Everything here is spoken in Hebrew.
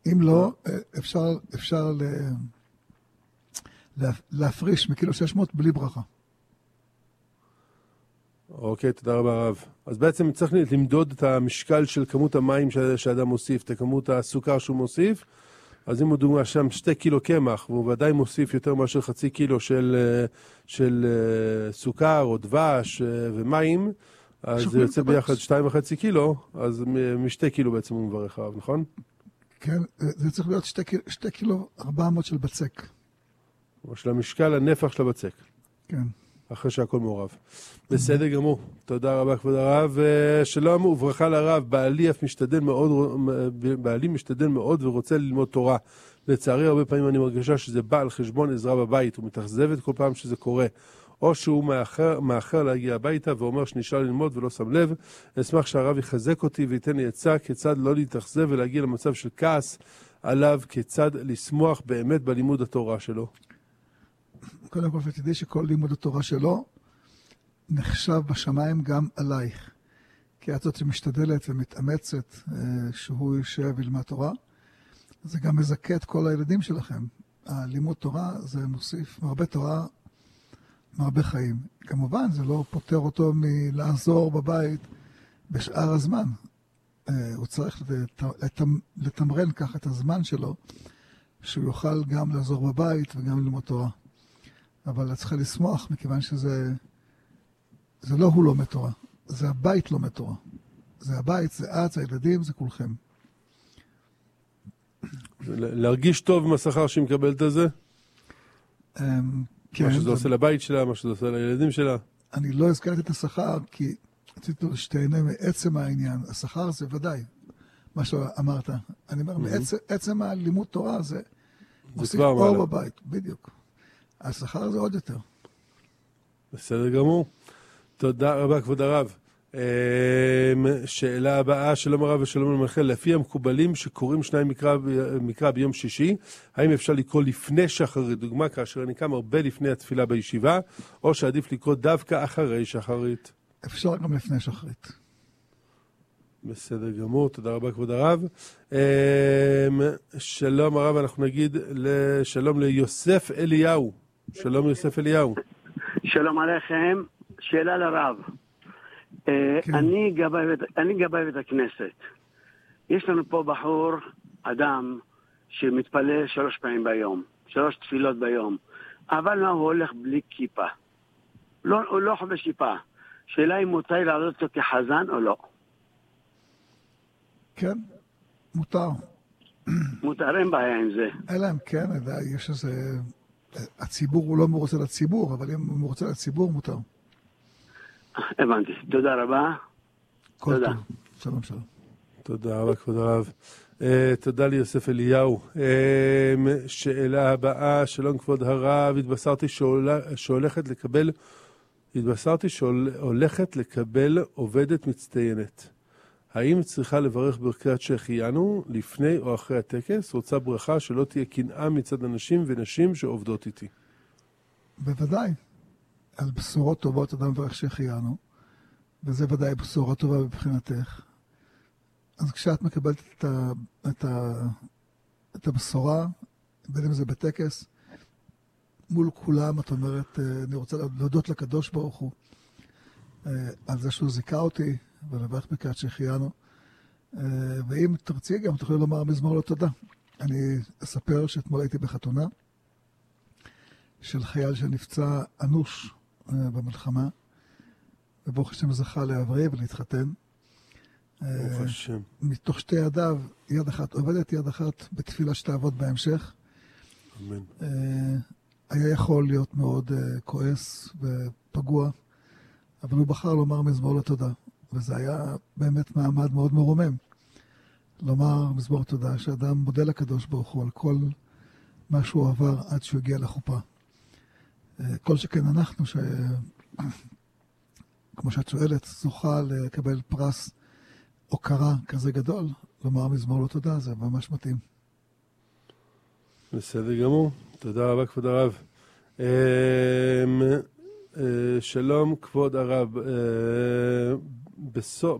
אם לא, אפשר להפריש מקילו 600 בלי ברכה. אוקיי, תודה רבה הרב. אז בעצם צריך למדוד את המשקל של כמות המים שאדם מוסיף, את כמות הסוכר שהוא מוסיף. אז אם הוא דוגמה שם 2 קילו קמח, והוא ודאי מוסיף יותר מאשר חצי קילו של סוכר או דבש ומים, אז זה יוצא ביחד 2.5 קילו, אז מ2 קילו בעצם הוא מברך הרב, נכון? כן, זה צריך להיות 2 קילו 400 של בצק. או של המשקל, הנפח של הבצק. כן. אחרי שהכל מעורב. בסדר גמור. תודה רבה כבוד הרב. שלום וברכה לרב. בעלי משתדל מאוד ורוצה ללמוד תורה. לצערי הרבה פעמים אני מרגישה שזה בא על חשבון עזרה בבית. הוא מתאכזבת כל פעם שזה קורה. או שהוא מאחר להגיע הביתה ואומר שנשאר ללמוד ולא שם לב. אשמח שהרב יחזק אותי וייתן לי עצה כיצד לא להתאכזב ולהגיע למצב של כעס עליו, כיצד לשמוח באמת בלימוד התורה שלו. קודם כל, תדעי שכל לימוד התורה שלו נחשב בשמיים גם עלייך. כי את זאת שמשתדלת ומתאמצת שהוא יישב וילמד תורה. זה גם מזכה את כל הילדים שלכם. הלימוד תורה זה מוסיף מרבה תורה, מרבה חיים. כמובן, זה לא פותר אותו מלעזור בבית בשאר הזמן. הוא צריך לתמרן כך את הזמן שלו, שהוא יוכל גם לעזור בבית וגם ללמוד תורה. אבל את צריכה לשמוח, מכיוון שזה לא הוא לומד תורה, זה הבית לומד תורה. זה הבית, זה את, זה הילדים, זה כולכם. להרגיש טוב עם השכר שהיא מקבלת את זה? מה שזה עושה לבית שלה, מה שזה עושה לילדים שלה? אני לא הזכרתי את השכר, כי רציתי שתהנה מעצם העניין. השכר זה ודאי, מה שאמרת. אני אומר, מעצם הלימוד תורה זה מוסיף אור בבית, בדיוק. השכר זה עוד יותר. בסדר גמור. תודה רבה כבוד הרב. שאלה הבאה, שלום הרב ושלום למלכה, לפי המקובלים שקוראים שניים מקרא ביום שישי, האם אפשר לקרוא לפני שחרית, דוגמה כאשר אני קם הרבה לפני התפילה בישיבה, או שעדיף לקרוא דווקא אחרי שחרית? אפשר גם לפני שחרית. בסדר גמור, תודה רבה כבוד הרב. שלום הרב, אנחנו נגיד שלום ליוסף אליהו. שלום יוסף אליהו. שלום עליכם, שאלה לרב. אני גבאי בית הכנסת. יש לנו פה בחור, אדם, שמתפלל 3 פעמים ביום, 3 תפילות ביום, אבל הוא הולך בלי כיפה. הוא לא חובש כיפה. שאלה אם מותר לעלות אותו כחזן או לא. כן, מותר. מותר, אין בעיה עם זה. אלא אם כן, יש איזה... הציבור הוא לא מרוצה לציבור, אבל אם הוא מרוצה לציבור, מותר. הבנתי. תודה רבה. תודה. שלום, שלום. תודה רבה, כבוד הרב. תודה ליוסף אליהו. שאלה הבאה, שלום כבוד הרב, התבשרתי שהולכת לקבל עובדת מצטיינת. האם צריכה לברך ברכת שהחיינו לפני או אחרי הטקס? רוצה ברכה שלא תהיה קנאה מצד אנשים ונשים שעובדות איתי. בוודאי. על בשורות טובות אדם מברך שהחיינו, וזה ודאי בשורה טובה מבחינתך. אז כשאת מקבלת את הבשורה, בין אם זה בטקס, מול כולם את אומרת, אני רוצה להודות לקדוש ברוך הוא, על זה שהוא זיכה אותי, ולברך ברכת שהחיינו. ואם תרצי גם, תוכלי לומר מזמור לו תודה. אני אספר שאתמול הייתי בחתונה, של חייל שנפצע אנוש במלחמה, וברוך השם זכה להבריא ולהתחתן. ברוך השם. מתוך 2 ידיו, יד אחת עובדת, יד אחת בתפילה שתעבוד בהמשך. אמן. היה יכול להיות מאוד כועס ופגוע, אבל הוא בחר לומר מזמור לו תודה. וזה היה באמת מעמד מאוד מרומם. לומר מזמור תודה, שאדם מודה לקדוש ברוך הוא על כל מה שהוא עבר עד שהוא הגיע לחופה. כל שכן אנחנו, כמו שאת שואלת, זוכה לקבל פרס הוקרה כזה גדול, לומר מזמור לו תודה, זה ממש מתאים. בסדר גמור, תודה רבה כבוד הרב. שלום כבוד הרב,